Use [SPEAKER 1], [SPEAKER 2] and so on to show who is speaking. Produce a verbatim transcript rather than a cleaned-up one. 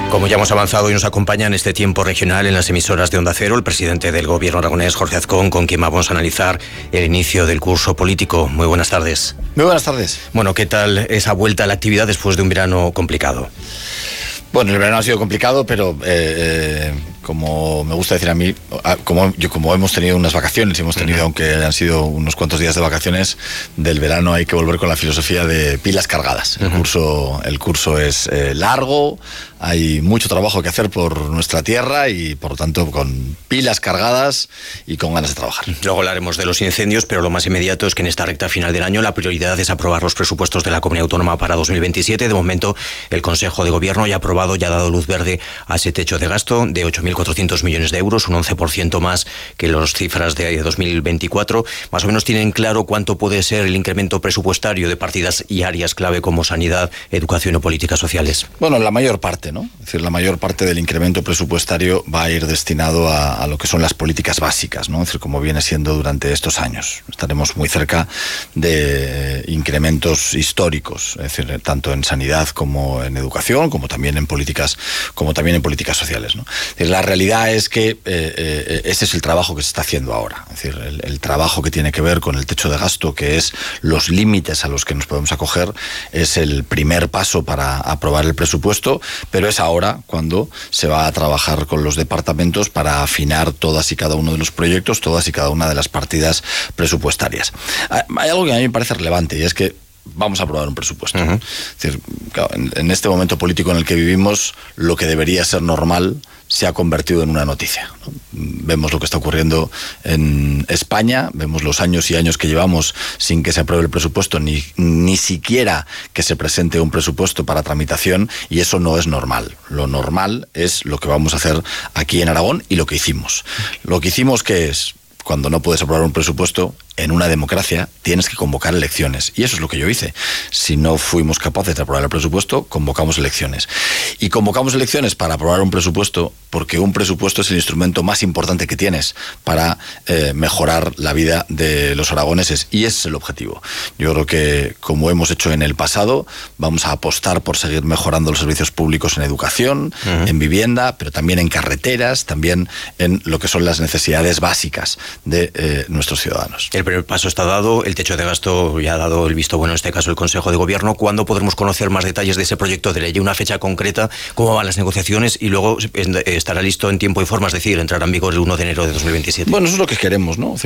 [SPEAKER 1] Como ya hemos avanzado y nos acompaña en este tiempo regional en las emisoras de Onda Cero, el presidente del Gobierno aragonés, Jorge Azcón, con quien vamos a analizar el inicio del curso político. Muy buenas tardes.
[SPEAKER 2] Muy buenas tardes.
[SPEAKER 1] Bueno, ¿qué tal esa vuelta a la actividad después de un verano complicado?
[SPEAKER 2] Bueno, el verano ha sido complicado, pero eh, eh, como me gusta decir a mí, como, yo, como hemos tenido unas vacaciones, hemos tenido, uh-huh. aunque han sido unos cuantos días de vacaciones, del verano hay que volver con la filosofía de pilas cargadas. Uh-huh. El curso, el curso es eh, largo, hay mucho trabajo que hacer por nuestra tierra y, por lo tanto, con pilas cargadas y con ganas de trabajar.
[SPEAKER 1] Luego hablaremos de los incendios, pero lo más inmediato es que en esta recta final del año la prioridad es aprobar los presupuestos de la Comunidad Autónoma para dos mil veintisiete. De momento, el Consejo de Gobierno ya ha aprobado, ya ha dado luz verde a ese techo de gasto de ocho mil cuatrocientos millones de euros, un once por ciento más que las cifras de dos mil veinticuatro. Más o menos tienen claro cuánto puede ser el incremento presupuestario de partidas y áreas clave como sanidad, educación o políticas sociales.
[SPEAKER 2] Bueno, la mayor parte, ¿no? Es decir, la mayor parte del incremento presupuestario va a ir destinado a, a lo que son las políticas básicas, ¿no? Es decir, como viene siendo durante estos años. Estaremos muy cerca de incrementos históricos, es decir, tanto en sanidad como en educación, como también en políticas, como también en políticas sociales, ¿no? Es decir, la realidad es que eh, eh, ese es el trabajo que se está haciendo ahora. Es decir, el, el trabajo que tiene que ver con el techo de gasto, que es los límites a los que nos podemos acoger, es el primer paso para aprobar el presupuesto, pero es ahora cuando se va a trabajar con los departamentos para afinar todas y cada uno de los proyectos, todas y cada una de las partidas presupuestarias. Hay algo que a mí me parece relevante y es que vamos a aprobar un presupuesto. Uh-huh. Es decir, claro, en, en este momento político en el que vivimos, lo que debería ser normal se ha convertido en una noticia, ¿no? Vemos lo que está ocurriendo en España, vemos los años y años que llevamos sin que se apruebe el presupuesto, ni, ni siquiera que se presente un presupuesto para tramitación, y eso no es normal. Lo normal es lo que vamos a hacer aquí en Aragón y lo que hicimos. Lo que hicimos, ¿qué es? Cuando no puedes aprobar un presupuesto, en una democracia tienes que convocar elecciones. Y eso es lo que yo hice. Si no fuimos capaces de aprobar el presupuesto, convocamos elecciones. Y convocamos elecciones para aprobar un presupuesto porque un presupuesto es el instrumento más importante que tienes para eh, mejorar la vida de los aragoneses. Y ese es el objetivo. Yo creo que, como hemos hecho en el pasado, vamos a apostar por seguir mejorando los servicios públicos en educación, uh-huh. en vivienda, pero también en carreteras, también en lo que son las necesidades básicas de eh, nuestros ciudadanos.
[SPEAKER 1] El primer paso está dado, el techo de gasto ya ha dado el visto bueno, en este caso el Consejo de Gobierno. ¿Cuándo podremos conocer más detalles de ese proyecto de ley? Una fecha concreta, cómo van las negociaciones y luego estará listo en tiempo y forma, es decir, entrará en vigor el uno de enero de dos mil veintisiete.
[SPEAKER 2] Bueno, eso es lo que queremos, ¿no?